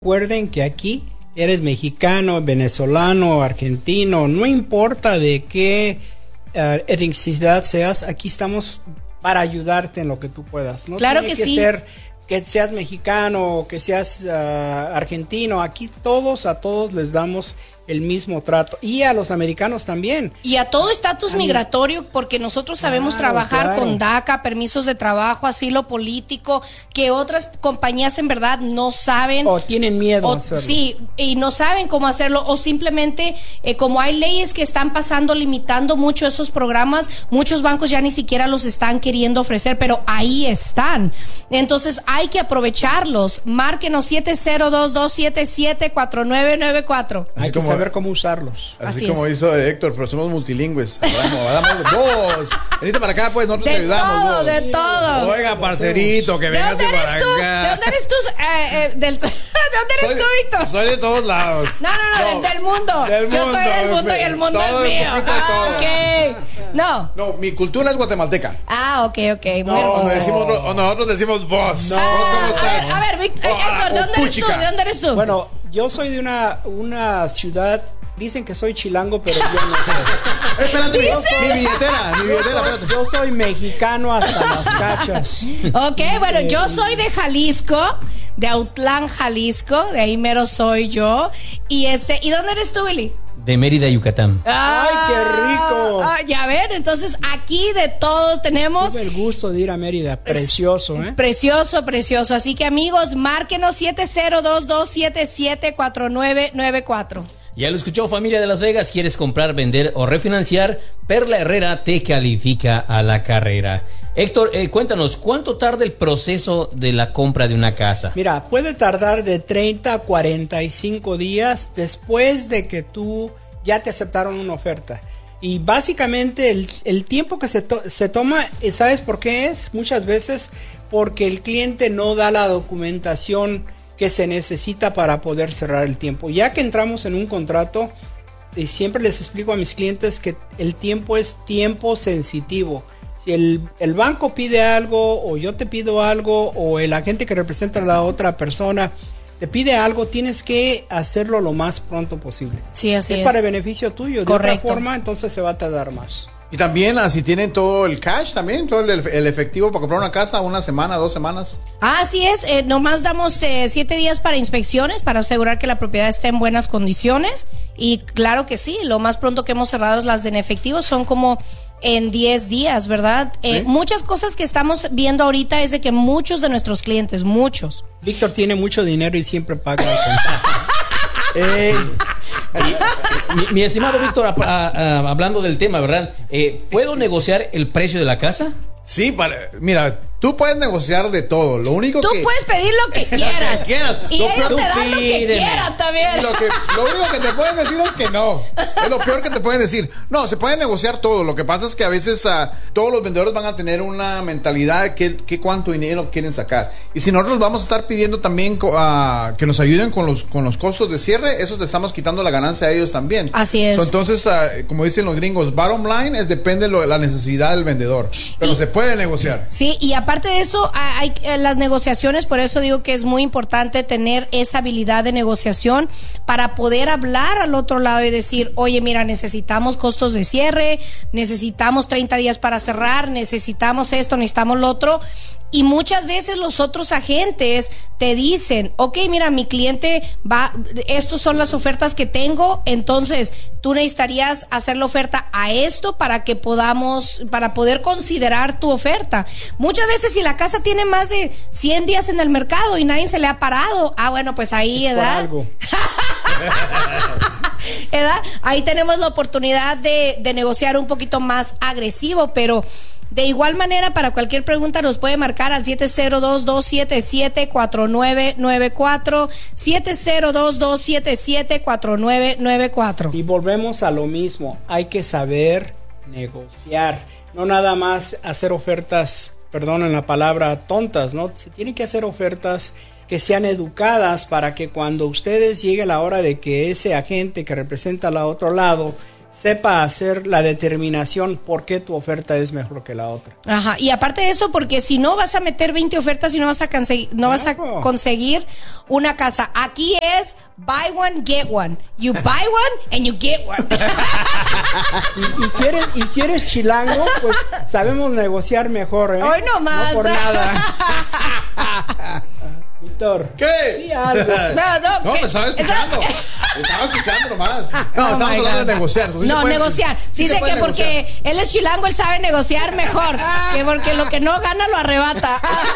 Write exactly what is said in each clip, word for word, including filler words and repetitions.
Recuerden que aquí eres mexicano, venezolano, argentino, no importa de qué uh, etnicidad seas, aquí estamos para ayudarte en lo que tú puedas. No claro tiene que, que sí. ser que seas mexicano o que seas uh, argentino, aquí todos, a todos les damos el mismo trato. Y a los americanos también. Y a todo estatus migratorio, porque nosotros sabemos claro, trabajar claro. con DACA, permisos de trabajo, asilo político, que otras compañías en verdad no saben. O tienen miedo o, a hacerlo. Sí, y no saben cómo hacerlo, o simplemente, eh, como hay leyes que están pasando, limitando mucho esos programas, muchos bancos ya ni siquiera los están queriendo ofrecer, pero ahí están. Entonces hay que aprovecharlos. Márquenos siete cero dos, dos siete siete, cuatro nueve nueve cuatro. Hay Así que como, saber cómo usarlos. Así, Así como es. hizo Héctor, pero somos multilingües. Hablamos, hablamos dos. Venite para acá, pues nosotros De te ayudamos. todo, dos. de todo. Oiga, parcerito, que ¿De vengas dónde para eres tú? acá. ¿De dónde eres tú? Eh, eh, del, ¿De dónde eres soy, tú, Víctor? Soy de todos lados. No, no, no, No, del, del mundo. del Yo mundo, soy del mundo y el mundo todo, es un mío. poquito de todo. Ah, ok. No. No, mi cultura es guatemalteca. Ah, ok, ok. Muy No, hermoso. o decimos, o nosotros decimos vos. No. ¿Vos cómo estás? A ver, Víctor, Oh, Héctor, ¿de o dónde eres tú? puchica. ¿De dónde eres tú? Bueno, yo soy de una, una ciudad, dicen que soy chilango, pero yo no sé. Espérate, mi, ¿Dice? mi billetera, mi billetera, espérate. Yo soy mexicano hasta las cachas. Ok, bueno, yo soy de Jalisco, de Autlán, Jalisco, de ahí mero soy yo. Y ese, ¿y dónde eres tú, Billy? De Mérida, Yucatán. ¡Ay, qué rico! Ah, ya ven, entonces aquí de todos tenemos. Tuve el gusto de ir a Mérida, precioso, ¿eh? Precioso, precioso. Así que amigos, márquenos siete cero dos, dos siete siete, cuatro nueve nueve cuatro. Ya lo escuchó, familia de Las Vegas. ¿Quieres comprar, vender o refinanciar? Perla Herrera te califica a la carrera. Héctor, eh, cuéntanos, ¿cuánto tarda el proceso de la compra de una casa? Mira, puede tardar de treinta a cuarenta y cinco días después de que tú ya te aceptaron una oferta. Y básicamente el, el tiempo que se, to- se toma, ¿sabes por qué es? Muchas veces porque el cliente no da la documentación que se necesita para poder cerrar el tiempo. Ya que entramos en un contrato, y siempre les explico a mis clientes que el tiempo es tiempo sensitivo. Si el, el banco pide algo, o yo te pido algo, o el agente que representa a la otra persona te pide algo, tienes que hacerlo lo más pronto posible. Sí, así es. es. para el beneficio tuyo. De Correcto. otra forma, entonces se va a tardar más. Y también, así tienen todo el cash, también, todo el, el efectivo para comprar una casa, una semana, dos semanas. Así es, eh, nomás damos eh, siete días para inspecciones, para asegurar que la propiedad esté en buenas condiciones. Y claro que sí, lo más pronto que hemos cerrado es las de en efectivo, son como en diez días, ¿verdad? Eh, ¿Sí? Muchas cosas que estamos viendo ahorita es de que muchos de nuestros clientes, muchos, Víctor tiene mucho dinero y siempre paga. Eh, Mi, mi estimado Víctor, a- a- a- hablando del tema, ¿verdad? Eh, ¿Puedo negociar el precio de la casa? sí, para, mira, tú puedes negociar de todo. Lo único tú que... puedes pedir lo que quieras. que quieras. Y Lo ellos peor- te dan lo que pídeme. quieran también. Lo, que, lo único que te pueden decir es que no. Es lo peor que te pueden decir. No, se puede negociar todo. Lo que pasa es que a veces uh, todos los vendedores van a tener una mentalidad de que, que cuánto dinero quieren sacar. Y si nosotros vamos a estar pidiendo también uh, que nos ayuden con los, con los costos de cierre, eso le estamos quitando la ganancia a ellos también. Así es. So, entonces, uh, como dicen los gringos, bottom line es depende de lo- la necesidad del vendedor. Pero Y- se puede negociar. Sí, y aparte de eso, hay hay, eh, las negociaciones, por eso digo que es muy importante tener esa habilidad de negociación para poder hablar al otro lado y decir, oye, mira, necesitamos costos de cierre, necesitamos treinta días para cerrar, necesitamos esto, necesitamos lo otro. Y muchas veces los otros agentes te dicen, ok, mira, mi cliente va, estos son las ofertas que tengo, entonces tú necesitarías hacer la oferta a esto para que podamos, para poder considerar tu oferta. Muchas veces si la casa tiene más de cien días en el mercado y nadie se le ha parado, ah, bueno, pues ahí, Es por ¿verdad? algo. ¿Verdad? Ahí tenemos la oportunidad de, de negociar un poquito más agresivo, pero de igual manera, para cualquier pregunta nos puede marcar al siete cero dos, dos siete siete, cuatro nueve nueve cuatro, siete cero dos, dos siete siete, cuatro nueve nueve cuatro. Y volvemos a lo mismo, hay que saber negociar, no nada más hacer ofertas, perdonen la palabra, tontas, ¿no? Se tienen que hacer ofertas que sean educadas para que cuando ustedes llegue la hora de que ese agente que representa al otro lado sepa hacer la determinación por qué tu oferta es mejor que la otra. Ajá, y aparte de eso, porque si no vas a meter veinte ofertas y no vas a conseguir, no vas a Claro. conseguir una casa. Aquí es buy one, get one. You buy one and you get one. Y, y si eres, y si eres chilango, pues sabemos negociar mejor, ¿eh? Hoy no más. No por nada. Víctor. ¿Qué? Di algo. No, no, No, ¿qué? me estaba escuchando. Esa- Me estaba escuchando nomás. No, Oh estamos my hablando God. de negociar. Sí se No, puede- negociar. sí se Dice puede que porque negociar. él es chilango, él sabe negociar mejor. Que porque lo que no gana lo arrebata.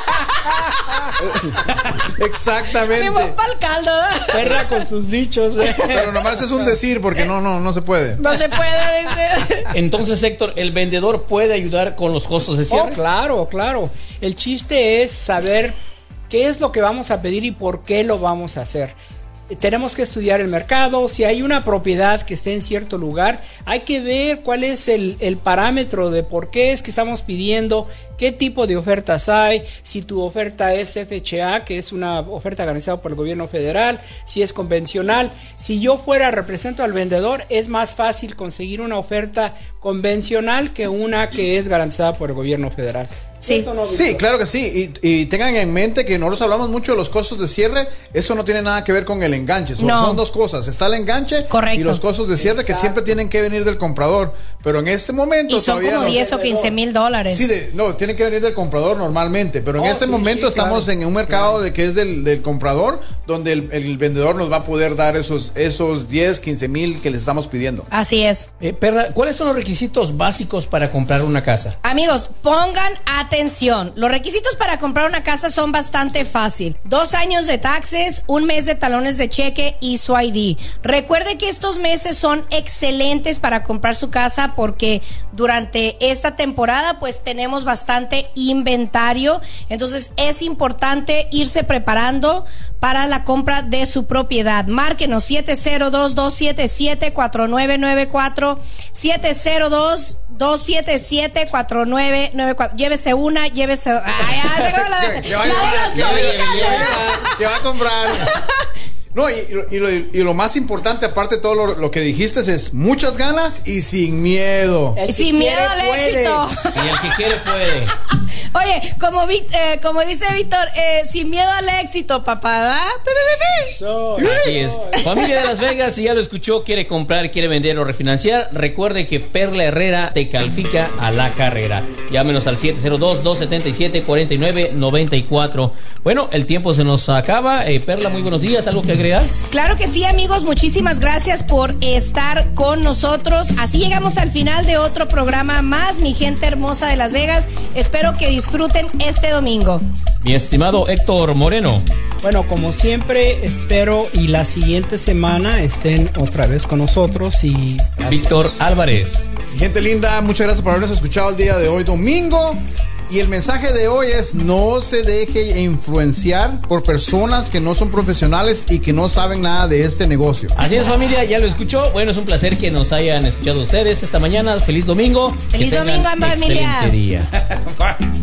Exactamente. Me voy pa'l caldo. Perra con sus dichos, ¿eh? Pero nomás es un decir porque no, no, no se puede. No se puede decir. Entonces, Héctor, ¿el vendedor puede ayudar con los costos de Oh, cierre? claro, claro. El chiste es saber qué es lo que vamos a pedir y por qué lo vamos a hacer. Eh, Tenemos que estudiar el mercado. Si hay una propiedad que esté en cierto lugar, hay que ver cuál es el, el parámetro de por qué es que estamos pidiendo, qué tipo de ofertas hay, si tu oferta es F H A, que es una oferta garantizada por el gobierno federal, si es convencional. Si yo fuera represento al vendedor, es más fácil conseguir una oferta convencional que una que es garantizada por el gobierno federal. Sí. ¿Cierto o no, Sí, Víctor? claro que sí. Y, y tengan en mente que nosotros hablamos mucho de los costos de cierre. Eso no tiene nada que ver con el enganche. Son, No. son dos cosas. Está el enganche Correcto. y los costos de cierre que Exacto. siempre tienen que venir del comprador. Pero en este momento Y son todavía como no. diez o quince mil dólares. Sí, de- no, tiene que venir del comprador normalmente, pero en Oh, este sí, momento sí, estamos claro, en un mercado claro. de que es del, del comprador, donde el, el vendedor nos va a poder dar esos, esos diez, quince mil que le estamos pidiendo. Así es. Eh, Perla, ¿cuáles son los requisitos básicos para comprar una casa? Amigos, pongan atención. Los requisitos para comprar una casa son bastante fácil. Dos años de taxes, un mes de talones de cheque y su I D. Recuerde que estos meses son excelentes para comprar su casa porque durante esta temporada pues tenemos bastante inventario. Entonces es importante irse preparando para la compra de su propiedad. Márquenos siete cero dos, dos siete siete, cuatro nueve nueve cuatro, siete cero dos, dos siete siete, cuatro nueve nueve cuatro. Llévese una, llévese. Ay, ay, la, la, la, Que vaya- la de las que vaya- cobijas, que vaya- ¿verdad? que va a comprar. No, y, y lo, y lo más importante, aparte de todo lo, lo que dijiste, es muchas ganas y sin miedo. El que Sin miedo quiere, al puede. éxito. Y el que quiere puede. Oye, como, Vic- eh, como dice Víctor, eh, sin miedo al éxito, papá, ¿verdad? Pi, pi, pi, pi. So, Así es. Familia de Las Vegas, si ya lo escuchó, quiere comprar, quiere vender o refinanciar, recuerde que Perla Herrera te califica a la carrera. Llámenos al siete cero dos, dos siete siete, cuatro nueve nueve cuatro. Bueno, el tiempo se nos acaba. Eh, Perla, muy buenos días. ¿Algo que agregar? Claro que sí, amigos, muchísimas gracias por estar con nosotros. Así llegamos al final de otro programa más, mi gente hermosa de Las Vegas. Espero que disfruten este domingo. Mi estimado Héctor Moreno. Bueno, como siempre, espero y la siguiente semana estén otra vez con nosotros y Víctor Álvarez. Gente linda, muchas gracias por habernos escuchado el día de hoy, domingo. Y el mensaje de hoy es: no se deje influenciar por personas que no son profesionales y que no saben nada de este negocio. Así es, familia, ya lo escuchó. Bueno, es un placer que nos hayan escuchado ustedes esta mañana. Feliz domingo. Feliz Que tengan domingo, familia. excelente día. Bye.